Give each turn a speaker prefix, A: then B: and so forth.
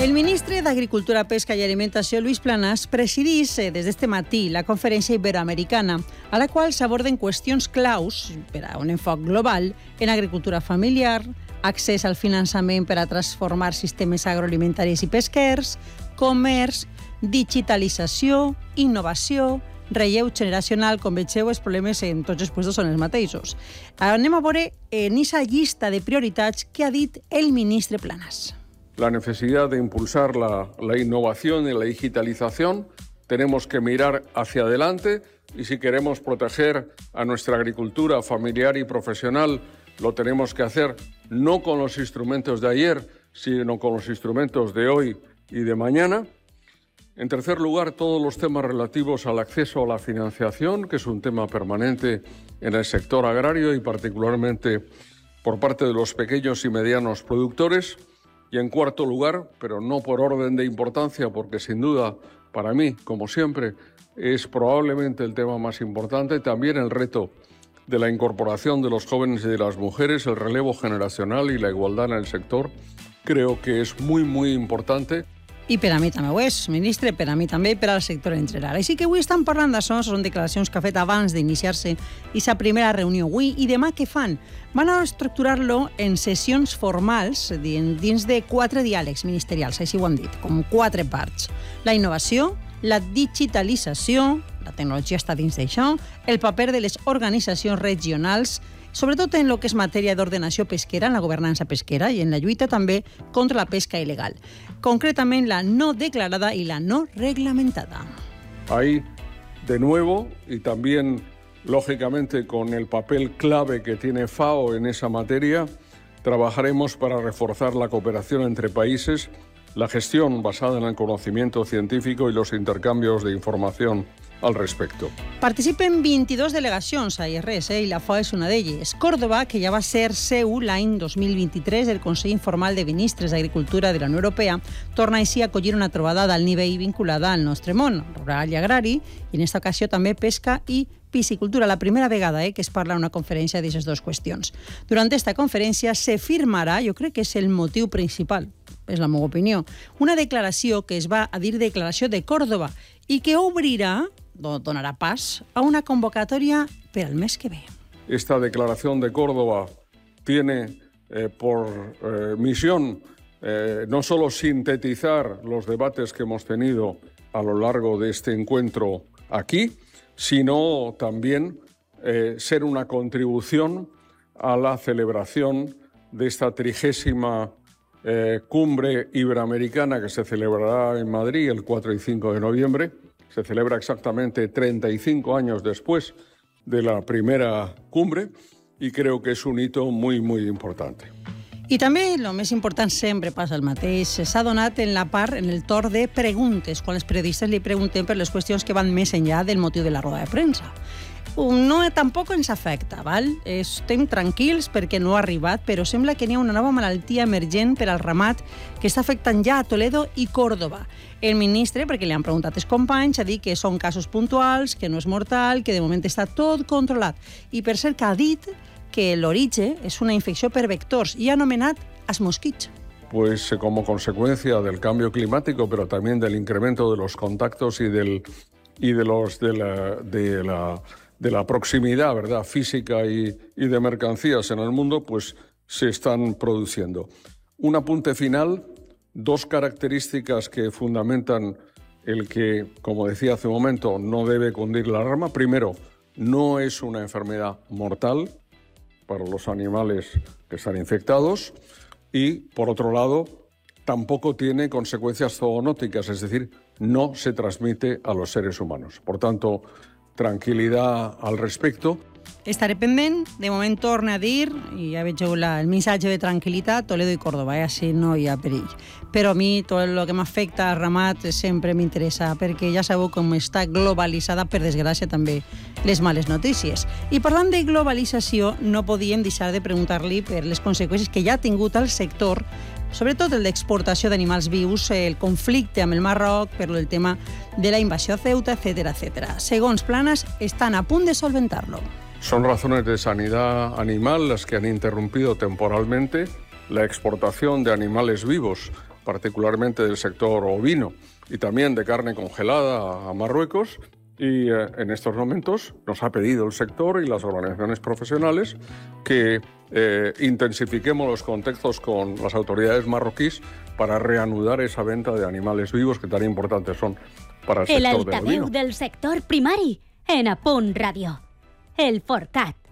A: El ministre d'Agricultura, Pesca i Alimentació, Lluís Planàs, presidís des d'este matí la conferència iberoamericana, a la qual s'aborden qüestions claus per a un enfoc global en agricultura familiar, accés al finançament per a transformar sistemes agroalimentaris i pesquers, comerç, digitalització, innovació, relleu generacional. Com vegeu, els problemes en tots els puestos són els mateixos. Anem a veure en aquesta llista de prioritats que ha dit el ministre Planàs.
B: La necesidad de impulsar la innovación y la digitalización, tenemos que mirar hacia adelante y si queremos proteger a nuestra agricultura familiar y profesional, lo tenemos que hacer no con los instrumentos de ayer, sino con los instrumentos de hoy y de mañana. En tercer lugar, todos los temas relativos al acceso a la financiación, que es un tema permanente en el sector agrario y particularmente por parte de los pequeños y medianos productores. Y en cuarto lugar, pero no por orden de importancia, porque sin duda, para mí, como siempre, es probablemente el tema más importante, también el reto de la incorporación de los jóvenes y de las mujeres, el relevo generacional y la igualdad en el sector, creo que és muy importante.
A: I per a mi també ho és, ministre, per a mi també i per al sector en general. Així que avui estan parlant d'això, són declaracions que ha fet abans d'iniciar-se aquesta primera reunió avui, i demà què fan? Van a estructurar-lo en sessions formals dins de 4 diàlegs ministerials, així ho han dit, com 4 parts. La innovació, la digitalització, la tecnologia està dins d'això, el paper de les organitzacions regionals, sobretot en el que és matèria d'ordenació pesquera, en la governança pesquera i en la lluita també contra la pesca il·legal. Concretament, la no declarada y la no reglamentada.
B: Ahí, de nuevo, y también, lógicamente, con el papel clave que tiene FAO en esa materia, trabajaremos para reforzar la cooperación entre países, la gestión basada en el conocimiento científico y los intercambios de información al respecto.
A: Participen 22 delegacions a IRS, i la FAO és una d'elles. Córdoba, que ja va ser seu l'any 2023 del Consell Informal de Ministres d'Agricultura de la Unió Europea, torna així a acollir una trobada d'alt nivell vinculada al nostre món, rural i agrari, i en aquesta ocasió també pesca i piscicultura, la primera vegada que es parla en una conferència d'aquestes dues qüestions. Durant aquesta conferència se firmarà, jo crec que és el motiu principal, és la meva opinió, una declaració que es va a dir Declaració de Córdoba i que obrirà, donará pas a una convocatoria para el mes que ve.
B: Esta declaración de Córdoba tiene por misión no solo sintetizar los debates que hemos tenido a lo largo de este encuentro aquí, sino también ser una contribución a la celebración de esta 30ª cumbre iberoamericana que se celebrará en Madrid el 4 y 5 de noviembre. Se celebra exactamente 35 años después de la primera cumbre y creo que es un hito muy importante.
A: I també, el més important, sempre passa el mateix. S'ha donat en el torn de preguntes, quan els periodistes li preguntem per les qüestions que van més enllà del motiu de la roda de premsa. No, tampoc ens afecta, val? Estem tranquils perquè no ha arribat, però sembla que n'hi ha una nova malaltia emergent per al ramat que està afectant ja a Toledo i Córdoba. El ministre, perquè li han preguntat els companys, ha dit que són casos puntuals, que no és mortal, que de moment està tot controlat. I per cert que ha dit que l'origen és una infecció per vectors i ha anomenat els mosquits.
B: Pues como consecuencia del cambio climático, pero también del incremento de los contactos y de la proximidad, ¿verdad?, física y de mercancías en el mundo, pues se están produciendo. Un apunte final, 2 características que fundamentan el que, como decía hace un momento, no debe cundir la alarma. Primero, no es una enfermedad mortal para los animales que están infectados y, por otro lado, tampoco tiene consecuencias zoonóticas, es decir, no se transmite a los seres humanos. Por tanto, tranquil·litat al respecte.
A: Estaré pendent. De moment torna a dir, i ja vegeu el missatge de tranquil·litat, Toledo i Córdoba, així no hi ha perill. Però a mi tot el que m'afecta al ramat sempre m'interessa, perquè ja sabeu com està globalitzada, per desgràcia, també les males notícies. I parlant de globalització, no podíem deixar de preguntar-li per les conseqüències que ja ha tingut al sector, sobretot el d'exportació d'animals vius, el conflicte amb el Marroc, per el tema de la invasió a Ceuta, etc. Segons Planàs, estan a punt de solventar-lo.
B: Son razones de sanidad animal las que han interrumpido temporalmente la exportación de animales vivos particularmente del sector ovino y también de carne congelada a Marruecos. Y en estos momentos nos ha pedido el sector y las organizaciones profesionales que intensifiquemos los contactos con las autoridades marroquíes para reanudar esa venta de animales vivos que tan importantes son para el sector del ovino.
C: El altaveu del sector primari en A Punt Ràdio. El Forcat.